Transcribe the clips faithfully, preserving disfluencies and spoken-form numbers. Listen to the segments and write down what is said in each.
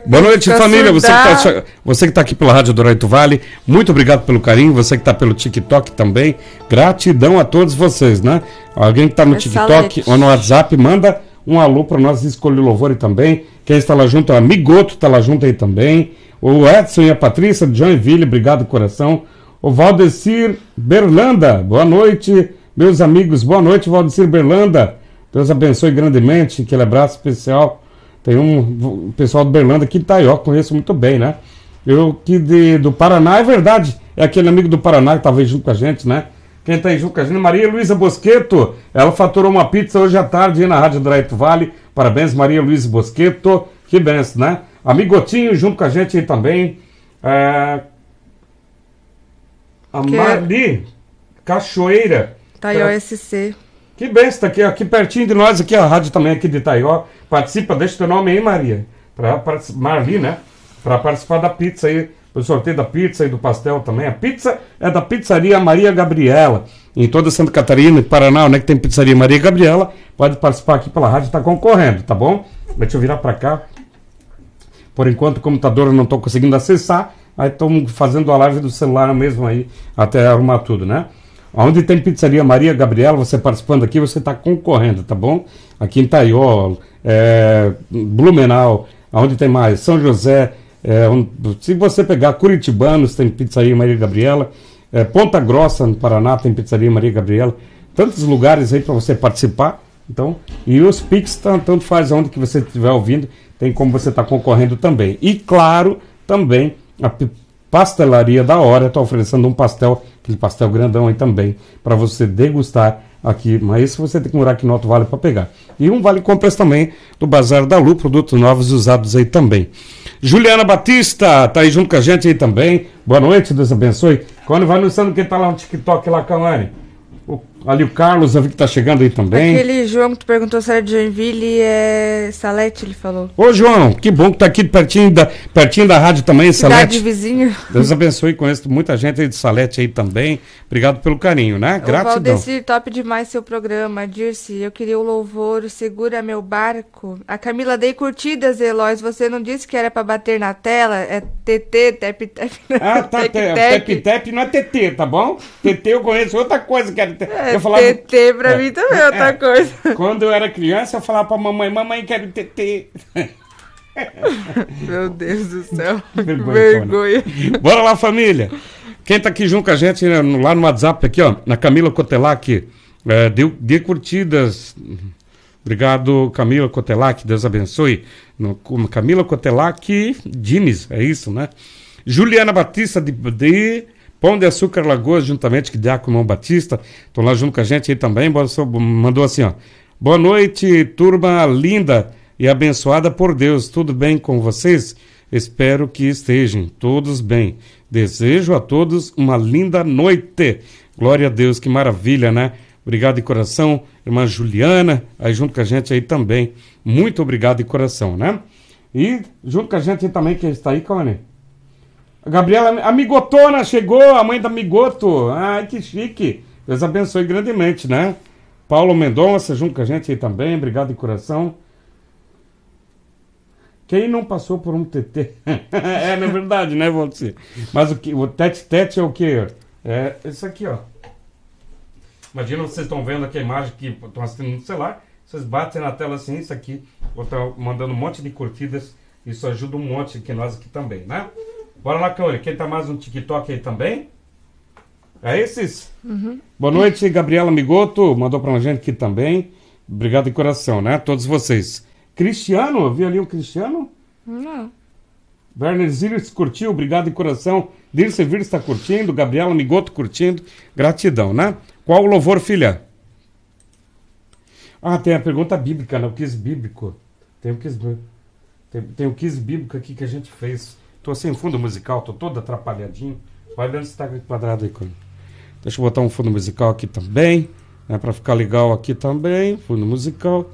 Boa noite, família. Você que, tá, você que tá aqui pela Rádio Dourado Vale, muito obrigado pelo carinho. Você que tá pelo TikTok também, gratidão a todos vocês, né? Alguém que tá no é TikTok salete. Ou no WhatsApp, manda um alô para nós escolher louvor aí também. Quem está lá junto, a Migoto tá lá junto aí também. O Edson e a Patrícia de Joinville, obrigado, coração. O Valdecir Berlanda, boa noite, meus amigos. Boa noite, Valdecir Berlanda. Deus abençoe grandemente, aquele abraço especial. Tem um pessoal do Berlândia aqui de Itaió, conheço muito bem, né? Eu que de, do Paraná, é verdade, é aquele amigo do Paraná que estava aí junto com a gente, né? Quem está aí junto com a gente, Maria Luísa Bosqueto, ela faturou uma pizza hoje à tarde aí na Rádio Dourado Vale. Parabéns, Maria Luísa Bosqueto, que benção, né? Amigotinho junto com a gente aí também. É... A que... Marli Cachoeira. Itaió S C. Que benção, tá aqui, aqui pertinho de nós, aqui a rádio também aqui de Itaió. Participa, deixa teu nome aí, Maria. Pra, pra, Marli, né? Para participar da pizza aí, do sorteio da pizza e do pastel também. A pizza é da pizzaria Maria Gabriela. Em toda Santa Catarina e Paraná, né, que tem pizzaria Maria Gabriela, pode participar aqui pela rádio, tá concorrendo, tá bom? Deixa eu virar para cá. Por enquanto o computador eu não tô conseguindo acessar, aí estamos fazendo a live do celular mesmo aí, até arrumar tudo, né? Onde tem pizzaria Maria Gabriela, você participando aqui, você está concorrendo, tá bom? Aqui em Itaió, é, Blumenau, onde tem mais? São José, é, onde, se você pegar Curitibanos, tem pizzaria Maria Gabriela, é, Ponta Grossa, no Paraná, tem pizzaria Maria Gabriela, tantos lugares aí para você participar, então, e os Pix, tanto faz onde que você estiver ouvindo, tem como você estar tá concorrendo também. E claro, também, a Pastelaria da Hora está oferecendo um pastel, aquele pastel grandão aí também, para você degustar aqui. Mas isso você tem que morar aqui no Alto Vale para pegar. E um vale compras também do Bazar da Lu, produtos novos e usados aí também. Juliana Batista tá aí junto com a gente aí também. Boa noite, Deus abençoe. Quando vai anunciando quem tá lá no TikTok lá, Cauane? Ali o Carlos, eu vi que tá chegando aí também. Aquele João que tu perguntou se era de Joinville é Salete, ele falou. Ô João, que bom que tá aqui pertinho da, pertinho da rádio também, Salete. Cidade vizinha. Deus abençoe, conheço muita gente aí de Salete aí também. Obrigado pelo carinho, né? Gratidão. O Valdecir, top demais seu programa. Dirce, eu queria o louvor, segura meu barco. A Camila, dei curtidas, Eloís, você não disse que era pra bater na tela? É T T, tep, tep. Ah, tá, tep, tep não é T T, tá bom? T T eu conheço outra coisa que era... É, eu falava, T T pra é, mim também é outra é, coisa. Quando eu era criança, eu falava pra mamãe, mamãe, quero T T. Meu Deus do céu. Vergonha. Vergonha. Bora lá, família. Quem tá aqui junto com a gente, né, lá no WhatsApp, aqui, ó, na Camila Cotelac, é, dê, dê curtidas. Obrigado, Camila Cotelac, Deus abençoe. No, Camila Cotelac Dines, é isso, né? Juliana Batista de... de Pão de Açúcar Lagoas, juntamente com o Diácono Batista, estão lá junto com a gente aí também, mandou assim, ó, boa noite, turma linda e abençoada por Deus, tudo bem com vocês? Espero que estejam todos bem, desejo a todos uma linda noite, glória a Deus, que maravilha, né? Obrigado de coração, irmã Juliana, aí junto com a gente aí também, muito obrigado de coração, né? E junto com a gente aí também, quem está aí, Cauane? A Gabriela, a Migotona chegou, a mãe da Migoto. Ai, que chique. Deus abençoe grandemente, né? Paulo Mendonça, junto com a gente aí também. Obrigado de coração. Quem não passou por um T T? É, na verdade, né, você? Mas o, que, o tete-tete é o quê? É isso aqui, ó. Imagina, vocês estão vendo aqui a imagem que estão assistindo no celular. Vocês batem na tela assim, isso aqui. Vou estar mandando um monte de curtidas. Isso ajuda um monte que nós aqui também, né? Bora lá, Cauane. Quem tá mais no TikTok aí também? É esses? Uhum. Boa noite, Gabriela Migoto. Mandou pra gente aqui também. Obrigado de coração, né? Todos vocês. Cristiano, viu ali o Cristiano? Não. Werner Zires curtiu, obrigado de coração. Dirce Vires está curtindo, Gabriela Migoto curtindo. Gratidão, né? Qual o louvor, filha? Ah, tem a pergunta bíblica, né? O quiz bíblico. Tem o quiz, tem, tem o quiz bíblico aqui que a gente fez. Tô sem fundo musical, tô todo atrapalhadinho. Vai vendo se tá quadrado aí, Cauane. Deixa eu botar um fundo musical aqui também, né, para ficar legal aqui também, fundo musical.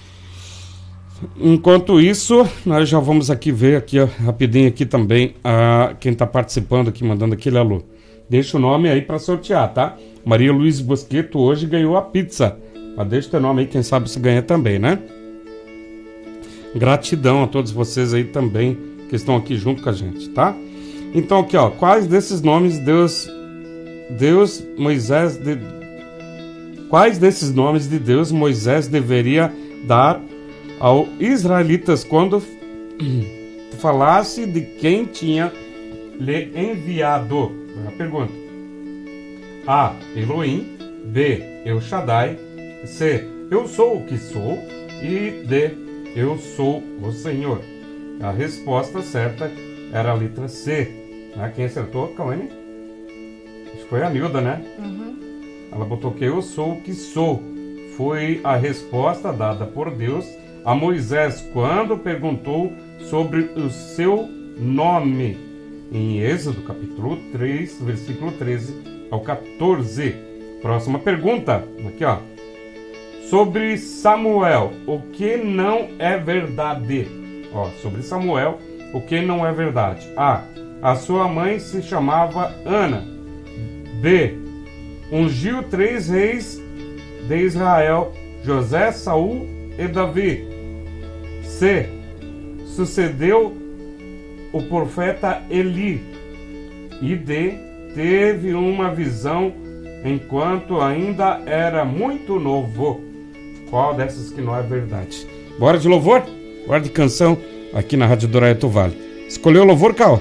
Enquanto isso, nós já vamos aqui ver aqui, ó, rapidinho aqui também, a, quem tá participando aqui, mandando aquele alô. Deixa o nome aí para sortear, tá? Maria Luísa Bosqueto hoje ganhou a pizza. Mas deixa o teu nome aí, quem sabe se ganha também, né? Gratidão a todos vocês aí também, que estão aqui junto com a gente, tá? Então aqui, ó, quais desses nomes Deus, Deus, Moisés, de, quais desses nomes de Deus Moisés deveria dar aos israelitas quando falasse de quem tinha lhe enviado? A pergunta: A. Elohim, B. El Shaddai, C. Eu sou o que sou, e D. Eu sou o Senhor. A resposta certa era a letra C. Né? Quem acertou, Cauane? Acho que foi a Nilda, né? Uhum. Ela botou que eu sou o que sou. Foi a resposta dada por Deus a Moisés quando perguntou sobre o seu nome. Em Êxodo, capítulo três, versículo treze ao quatorze. Próxima pergunta. Aqui, ó. Sobre Samuel, o que não é verdade? Ó, sobre Samuel, o que não é verdade? A. A sua mãe se chamava Ana. B. Ungiu três reis de Israel, José, Saul e Davi. C. Sucedeu o profeta Eli. E D. Teve uma visão enquanto ainda era muito novo. Qual dessas que não é verdade? Bora de louvor? Bora de canção aqui na Rádio Doraeto Vale. Escolheu o louvor, Cal?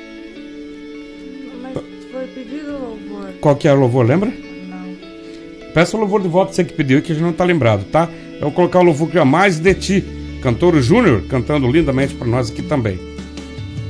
Mas foi pedido o louvor. Qual que é o louvor, lembra? Não. Peça o louvor de volta, você que pediu, que a gente não tá lembrado, tá? Eu vou colocar o louvor que é Mais de Ti. Cantor Júnior cantando lindamente para nós aqui também.